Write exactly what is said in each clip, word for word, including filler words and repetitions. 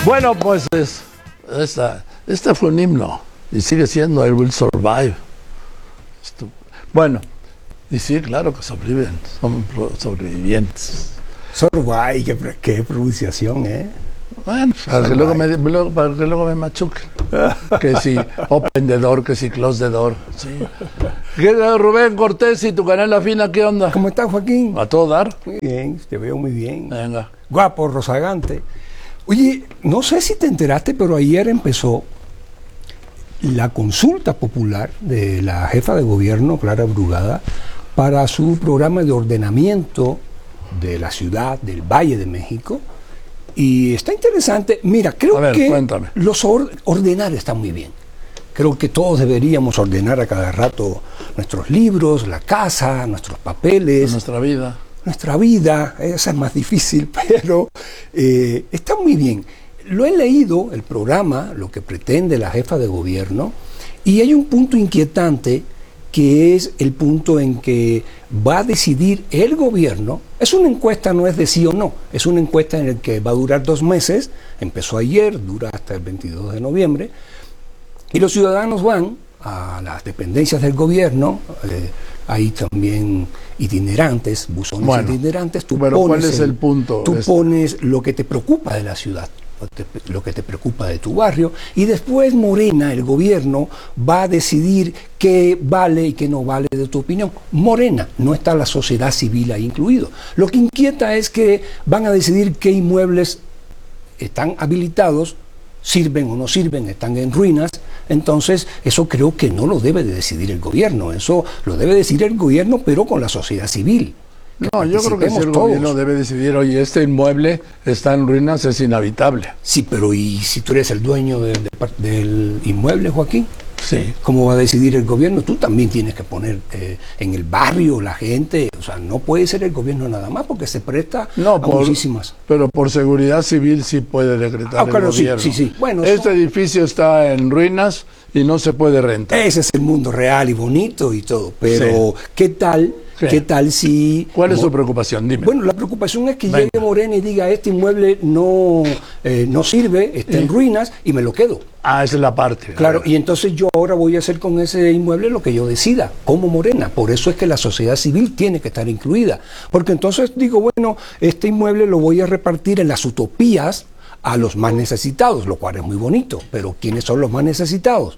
Bueno, pues es, esta, este fue un himno y sigue siendo I Will Survive. Esto, bueno, y sí, claro que sobreviven, son sobrevivientes. Survive, qué, qué pronunciación, ¿eh? Bueno, para que, luego me, luego, para que luego me machuquen. Que si open the door, que si close the door. Sí. ¿Qué, Rubén Cortés y tu canela fina, qué onda? ¿Cómo estás, Joaquín? A todo dar. Muy bien, te veo muy bien. Venga. Guapo, rozagante. Oye, no sé si te enteraste, pero ayer empezó la consulta popular de la jefa de gobierno, Clara Brugada, para su programa de ordenamiento de la ciudad, del Valle de México. Y está interesante. Mira, creo a ver, que cuéntame. los or ordenar está muy bien. Creo que todos deberíamos ordenar a cada rato nuestros libros, la casa, nuestros papeles. Nuestra vida. Nuestra vida, esa es más difícil, pero eh, está muy bien. Lo he leído, el programa, lo que pretende la jefa de gobierno, y hay un punto inquietante que es el punto en que va a decidir el gobierno. Es una encuesta, no es de sí o no, es una encuesta en la que va a durar dos meses, empezó ayer, dura hasta el veintidós de noviembre, y los ciudadanos van a las dependencias del gobierno, eh, hay también itinerantes, buzones bueno, itinerantes, tú pero pones ¿cuál es el, el punto? Tú es... pones lo que te preocupa de la ciudad, lo, te, lo que te preocupa de tu barrio, y después Morena, el gobierno, va a decidir qué vale y qué no vale de tu opinión. Morena, no está la sociedad civil ahí incluido. Lo que inquieta es que van a decidir qué inmuebles están habilitados, sirven o no sirven, están en ruinas. Entonces, eso creo que no lo debe de decidir el gobierno, eso lo debe decidir el gobierno, pero con la sociedad civil. No, yo creo que si el todos. gobierno debe decidir, oye, este inmueble está en ruinas, es inhabitable. Sí, pero ¿y si tú eres el dueño de, de, del inmueble, Joaquín? Sí. ¿Cómo va a decidir el gobierno? Tú también tienes que poner eh, en el barrio la gente, o sea, no puede ser el gobierno nada más porque se presta no, a por, muchísimas. Pero por seguridad civil sí puede decretar ah, el claro, gobierno. Sí, sí, sí. Bueno, este eso... edificio está en ruinas y no se puede rentar. Ese es el mundo real y bonito y todo, pero sí. ¿qué tal? Sí. ¿Qué tal si... ¿Cuál es tu preocupación? Dime. Bueno, la preocupación es que Venga. llegue Morena y diga, este inmueble no, eh, no sirve, está en ruinas y me lo quedo. Ah, esa es la parte. Claro, y entonces yo ahora voy a hacer con ese inmueble lo que yo decida, como Morena. Por eso es que la sociedad civil tiene que estar incluida. Porque entonces digo, bueno, este inmueble lo voy a repartir en las utopías a los más necesitados, lo cual es muy bonito. Pero ¿quiénes son los más necesitados?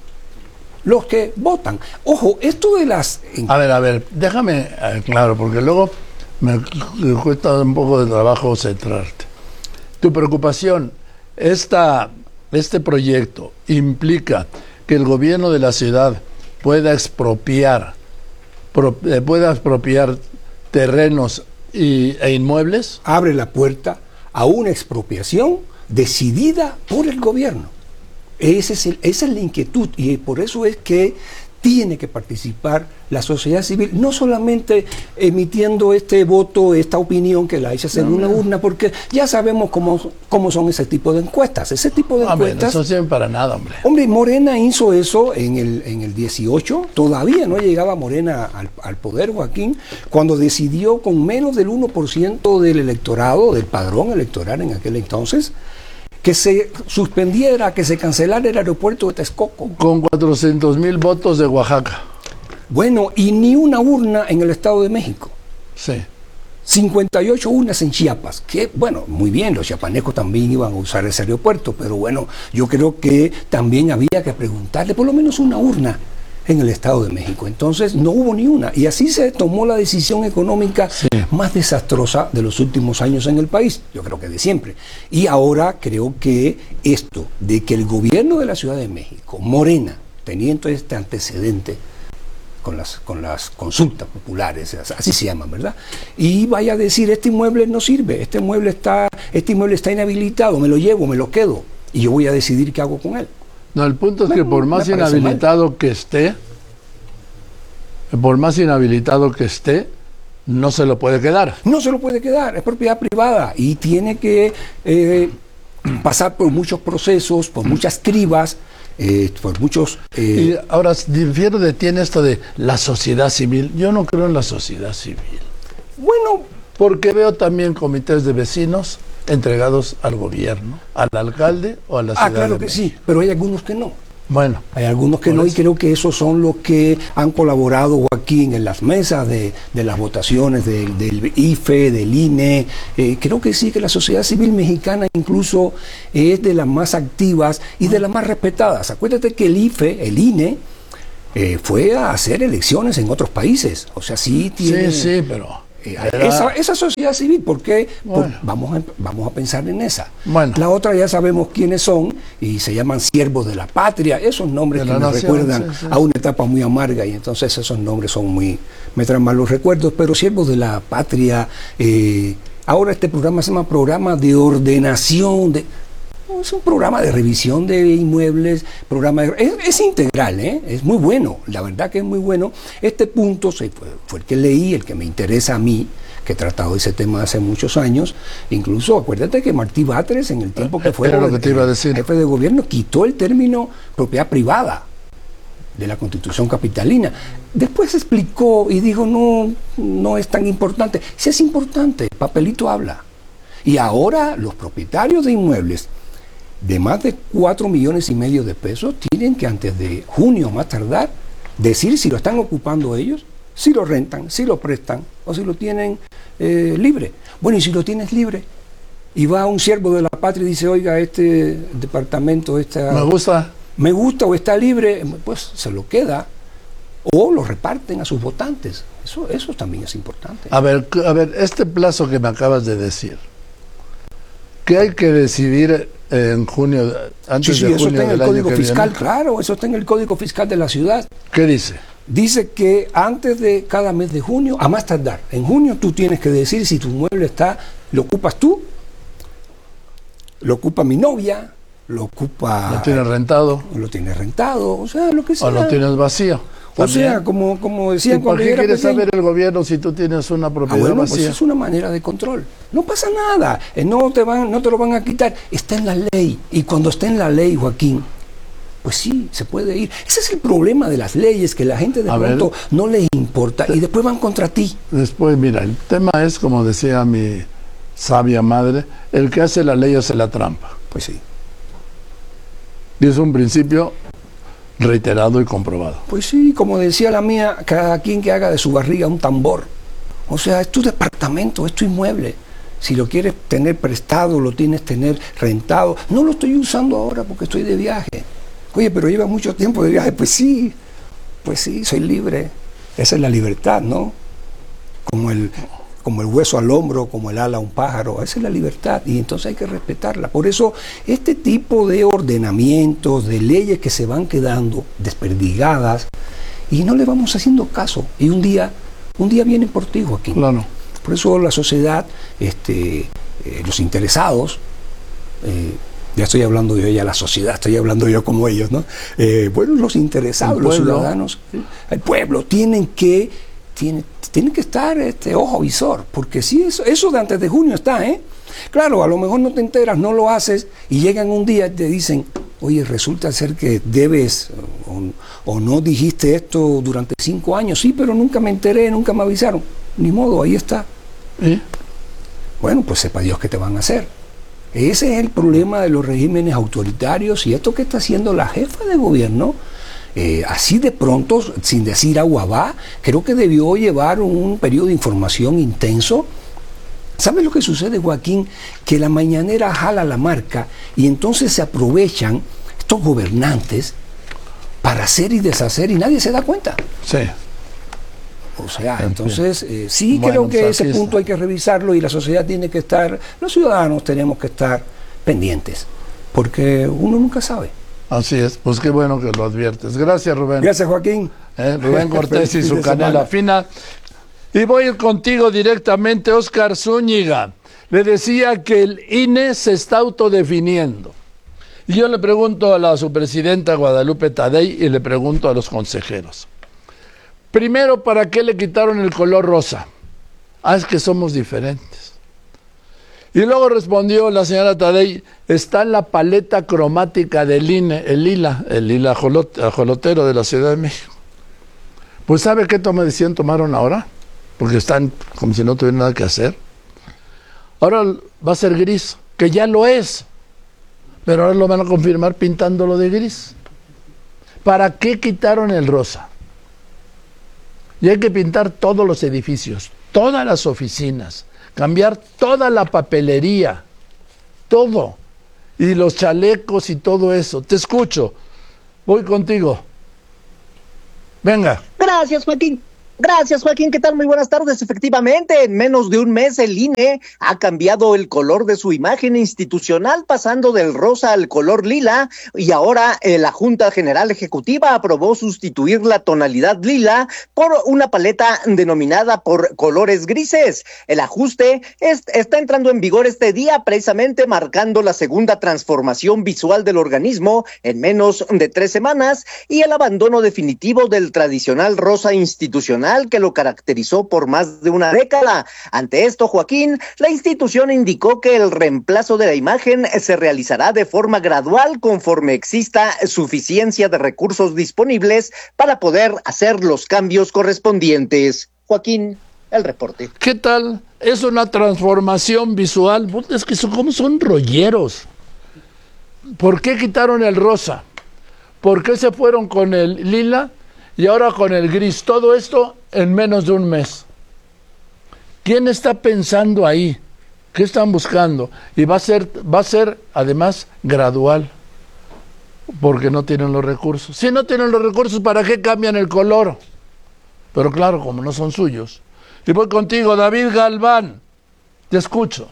Los que votan. Ojo, esto de las... A ver, a ver, déjame, eh, claro, porque luego me, me cuesta un poco de trabajo centrarte. Tu preocupación, esta, este proyecto implica que el gobierno de la ciudad pueda expropiar, pro, eh, pueda expropiar terrenos y, e inmuebles. Abre la puerta a una expropiación decidida por el gobierno. Ese es el, esa es la inquietud y por eso es que tiene que participar la sociedad civil, no solamente emitiendo este voto, esta opinión que la echas en no, una urna, porque ya sabemos cómo, cómo son ese tipo de encuestas. Ese tipo de hombre, encuestas... No sirven para nada, hombre. Hombre, Morena hizo eso en el, en el dieciocho, todavía no llegaba Morena al, al poder, Joaquín, cuando decidió con menos del uno por ciento del electorado, del padrón electoral en aquel entonces, que se suspendiera, que se cancelara el aeropuerto de Texcoco. Con cuatrocientos mil votos de Oaxaca. Bueno, y ni una urna en el Estado de México. Sí. cincuenta y ocho urnas en Chiapas, que bueno, muy bien, los chiapanecos también iban a usar ese aeropuerto, pero bueno, yo creo que también había que preguntarle por lo menos una urna en el Estado de México. Entonces no hubo ni una, y así se tomó la decisión económica sí. más desastrosa de los últimos años en el país, yo creo que de siempre. Y ahora creo que esto de que el gobierno de la Ciudad de México, Morena, teniendo este antecedente con las, con las consultas populares, así se llaman, ¿verdad? Y vaya a decir, este inmueble no sirve, este inmueble está, este inmueble está inhabilitado, me lo llevo, me lo quedo, y yo voy a decidir qué hago con él. No, el punto es no, que por más inhabilitado mal. que esté, por más inhabilitado que esté, no se lo puede quedar. No se lo puede quedar, es propiedad privada y tiene que eh, pasar por muchos procesos, por muchas cribas, eh, por muchos... Y Eh, ahora, difiero de ti en esto de la sociedad civil. Yo no creo en la sociedad civil. Bueno... Porque veo también comités de vecinos entregados al gobierno, al alcalde o a la ciudad. Ah, claro de que México. sí, pero hay algunos que no. Bueno, Hay algunos que no, y creo que esos son los que han colaborado, Joaquín, en las mesas de, de las votaciones del, del I F E, del I N E. Eh, creo que sí, que la sociedad civil mexicana incluso es de las más activas y de las más respetadas. Acuérdate que el I F E, el I N E, eh, fue a hacer elecciones en otros países. O sea, sí tiene... sí, sí, pero... Eh, era- esa, esa sociedad civil, ¿por qué? Por- Bueno. vamos, a, vamos a pensar en esa. Bueno. La otra ya sabemos quiénes son y se llaman siervos de la patria, esos nombres De que la nos nación, recuerdan sí, sí. a una etapa muy amarga, y entonces esos nombres son muy, me traen malos recuerdos, pero siervos de la patria. eh, ahora este programa se llama programa de ordenación, de, no, es un programa de revisión de inmuebles, programa de- es, es integral, ¿eh? Es muy bueno, la verdad que es muy bueno. Este punto se fue, fue el que leí, el que me interesa a mí, que he tratado ese tema hace muchos años. Incluso acuérdate que Martí Batres, en el tiempo que fue Era lo que te iba a el decir. jefe de gobierno, quitó el término propiedad privada de la Constitución capitalina. Después explicó y dijo, no, no es tan importante. Sí es importante, papelito habla. Y ahora los propietarios de inmuebles de más de cuatro millones y medio de pesos tienen que antes de junio más tardar decir si lo están ocupando ellos, si lo rentan, si lo prestan o si lo tienen eh, libre. Bueno, y si lo tienes libre y va un siervo de la patria y dice, oiga, este departamento, esta, me gusta. me gusta o está libre, pues se lo queda o lo reparten a sus votantes. Eso, eso también es importante. A ver, c- a ver, este plazo que me acabas de decir, que hay que decidir en junio, antes Sí, sí, de eso junio está en el del año Código que Fiscal, viene. claro, eso está en el Código Fiscal de la ciudad. ¿Qué dice? Dice que antes de cada mes de junio, a más tardar, en junio tú tienes que decir si tu mueble está, lo ocupas tú, lo ocupa mi novia, lo ocupa... ¿Lo tienes rentado lo tienes rentado, o sea, lo que sea. o lo tienes vacío? O sea, También. como, como ¿Y decían por cuando qué yo era quiere pequeño. saber el gobierno si tú tienes una Ah, propiedad bueno, pues vacía? es una manera de control. No pasa nada, eh, no te van, no te lo van a quitar, está en la ley. Y cuando está en la ley, Joaquín, pues sí, se puede ir. Ese es el problema de las leyes, que la gente de A ver. pronto no les importa y después van contra ti. Después, mira, el tema es, como decía mi sabia madre, el que hace la ley hace la trampa. Pues sí. Y es un principio reiterado y comprobado. Pues sí, como decía la mía, cada quien que haga de su barriga un tambor. O sea, es tu departamento, es tu inmueble. Si lo quieres tener prestado, lo tienes tener rentado. No lo estoy usando ahora porque estoy de viaje. Oye, pero lleva mucho tiempo de viaje. Pues sí, pues sí, soy libre. Esa es la libertad, ¿no? Como el, como el hueso al hombro, como el ala a un pájaro. Esa es la libertad y entonces hay que respetarla. Por eso, este tipo de ordenamientos, de leyes que se van quedando desperdigadas y no le vamos haciendo caso. Y un día, un día vienen por ti, Joaquín. Claro. Por eso la sociedad, este, eh, los interesados, eh, ya estoy hablando yo ya la sociedad, estoy hablando yo como ellos, ¿no? Eh, bueno, los interesados, El los pueblo. ciudadanos, el pueblo, tienen que, tiene, tienen que estar este, ojo visor, porque sí, eso, eso de antes de junio está, ¿eh? Claro, a lo mejor no te enteras, no lo haces, y llegan un día y te dicen, oye, resulta ser que debes, o, o no dijiste esto durante cinco años, sí, pero nunca me enteré, nunca me avisaron. Ni modo, ahí está. ¿Y? Bueno, pues sepa Dios qué te van a hacer. Ese es el problema de los regímenes autoritarios y esto que está haciendo la jefa de gobierno, eh, así de pronto, sin decir agua va, creo que debió llevar un periodo de información intenso. ¿Sabes lo que sucede, Joaquín? Que la mañanera jala la marca y entonces se aprovechan estos gobernantes para hacer y deshacer y nadie se da cuenta. Sí. O sea, En entonces eh, sí Bueno, creo que pues ese aquí punto está. hay que revisarlo y la sociedad tiene que estar, los ciudadanos tenemos que estar pendientes, porque uno nunca sabe. Así es. Pues qué bueno que lo adviertes. Gracias, Rubén. Gracias, Joaquín. Eh, Rubén Cortés y Feliz su fin de canela semana. fina. Y voy a ir contigo directamente, Óscar Zúñiga. Le decía que el I N E se está autodefiniendo. Y yo le pregunto a la subpresidenta Guadalupe Tadei y le pregunto a los consejeros. Primero, ¿para qué le quitaron el color rosa? Ah, es que somos diferentes. Y luego respondió la señora Tadei, está en la paleta cromática del I N E, el lila, el lila ajolote- ajolotero de la Ciudad de México. Pues ¿sabe qué toma decisión tomaron ahora? Porque están como si no tuvieran nada que hacer. Ahora va a ser gris. que ya lo es, pero ahora lo van a confirmar pintándolo de gris. ¿Para qué quitaron el rosa? Y hay que pintar todos los edificios, todas las oficinas, cambiar toda la papelería, todo, y los chalecos y todo eso. Te escucho, voy contigo. Venga. Gracias, Joaquín. Gracias, Joaquín. ¿Qué tal? Muy buenas tardes. Efectivamente, en menos de un mes el I N E ha cambiado el color de su imagen institucional, pasando del rosa al color lila, y ahora eh, la Junta General Ejecutiva aprobó sustituir la tonalidad lila por una paleta denominada por colores grises. El ajuste es, está entrando en vigor este día, precisamente marcando la segunda transformación visual del organismo en menos de tres semanas y el abandono definitivo del tradicional rosa institucional que lo caracterizó por más de una década. Ante esto, Joaquín, la institución indicó que el reemplazo de la imagen se realizará de forma gradual conforme exista suficiencia de recursos disponibles para poder hacer los cambios correspondientes. Joaquín, el reporte. ¿Qué tal? Es una transformación visual. Es que son, ¿cómo son rolleros? ¿Por qué quitaron el rosa? ¿Por qué se fueron con el lila y ahora con el gris? Todo esto en menos de un mes. ¿Quién está pensando ahí? ¿Qué están buscando? Y va a ser, va a ser además gradual, porque no tienen los recursos. Si no tienen los recursos, ¿para qué cambian el color? Pero claro, como no son suyos. Y voy contigo, David Galván. Te escucho.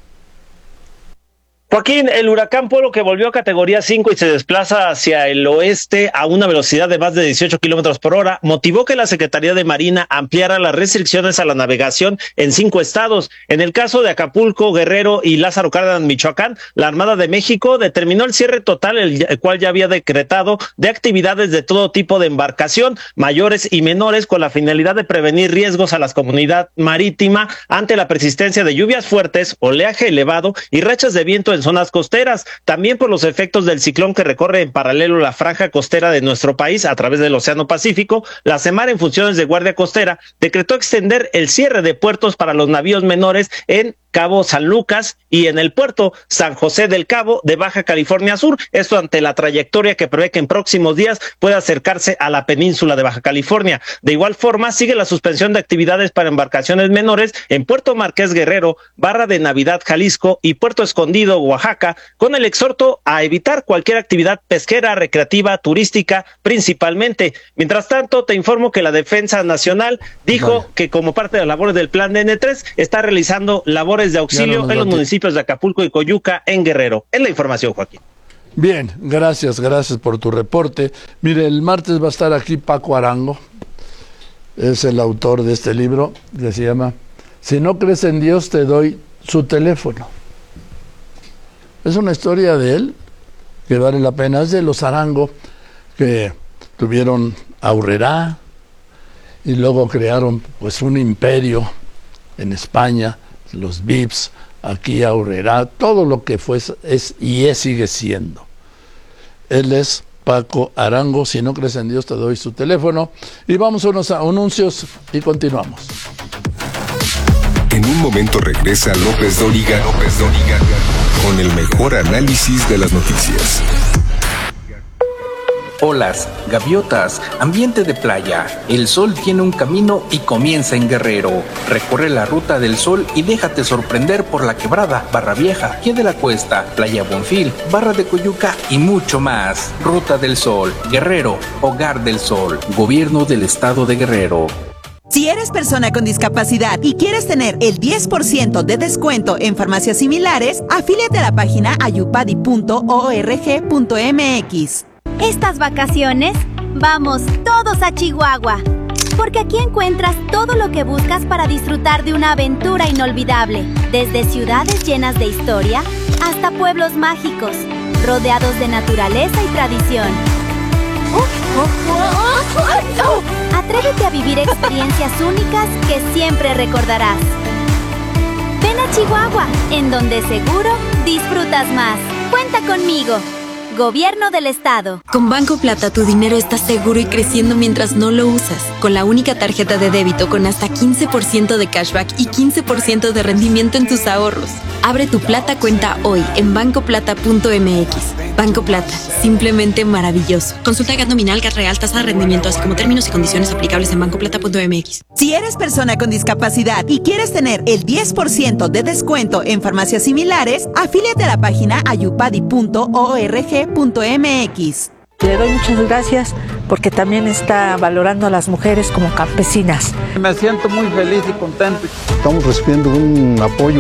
Joaquín, el huracán Polo, que volvió a categoría cinco y se desplaza hacia el oeste a una velocidad de más de dieciocho kilómetros por hora, motivó que la Secretaría de Marina ampliara las restricciones a la navegación en cinco estados. En el caso de Acapulco, Guerrero y Lázaro Cárdenas, Michoacán, la Armada de México determinó el cierre total, el cual ya había decretado, de actividades de todo tipo de embarcación, mayores y menores, con la finalidad de prevenir riesgos a la comunidad marítima ante la persistencia de lluvias fuertes, oleaje elevado y rachas de viento en zonas costeras, también por los efectos del ciclón que recorre en paralelo la franja costera de nuestro país a través del Océano Pacífico. La Semar, en funciones de guardia costera, decretó extender el cierre de puertos para los navíos menores en Cabo San Lucas y en el puerto San José del Cabo de Baja California Sur, esto ante la trayectoria que prevé que en próximos días pueda acercarse a la península de Baja California. De igual forma, sigue la suspensión de actividades para embarcaciones menores en Puerto Marqués Guerrero, Barra de Navidad Jalisco y Puerto Escondido Oaxaca, con el exhorto a evitar cualquier actividad pesquera, recreativa, turística, principalmente. Mientras tanto, te informo que la Defensa Nacional dijo vale. que como parte de las labores del Plan D N tres está realizando labores de auxilio no en los municipios de Acapulco y Coyuca, en Guerrero. Es la información, Joaquín. Bien, gracias, gracias por tu reporte. Mire, el martes va a estar aquí Paco Arango, es el autor de este libro que se llama Si no crees en Dios, te doy su teléfono. Es una historia de él que vale la pena. Es de los Arango, que tuvieron Aurrerá y luego crearon pues un imperio en España, los V I Ps, aquí Aurrerá, todo lo que fue es y es, sigue siendo. Él es Paco Arango. Si no crees en Dios, te doy su teléfono. Y vamos a unos anuncios y continuamos. En un momento regresa López Dóriga, López Dóriga con el mejor análisis de las noticias. Olas, gaviotas, ambiente de playa. El sol tiene un camino y comienza en Guerrero. Recorre la ruta del sol y déjate sorprender por La Quebrada, Barra Vieja, Pie de la Cuesta, Playa Bonfil, Barra de Coyuca y mucho más. Ruta del Sol, Guerrero, Hogar del Sol, Gobierno del Estado de Guerrero. Si eres persona con discapacidad y quieres tener el diez por ciento de descuento en farmacias similares, afíliate a la página ayupadi punto org punto mx. Estas vacaciones, vamos todos a Chihuahua, porque aquí encuentras todo lo que buscas para disfrutar de una aventura inolvidable, desde ciudades llenas de historia hasta pueblos mágicos, rodeados de naturaleza y tradición. Atrévete a vivir experiencias únicas que siempre recordarás. Ven a Chihuahua, en donde seguro disfrutas más. Cuenta conmigo. Gobierno del Estado. Con Banco Plata tu dinero está seguro y creciendo mientras no lo usas. Con la única tarjeta de débito con hasta quince por ciento de cashback y quince por ciento de rendimiento en tus ahorros. Abre tu Plata cuenta hoy en banco plata punto m x. Banco Plata, simplemente maravilloso. Consulta G A T nominal, G A T real, tasa de rendimiento, así como términos y condiciones aplicables en banco plata punto m x. Si eres persona con discapacidad y quieres tener el diez por ciento de descuento en farmacias similares, afíliate a la página ayupadi punto org punto m x. Le doy muchas gracias porque también está valorando a las mujeres como campesinas. Me siento muy feliz y contento. Estamos recibiendo un apoyo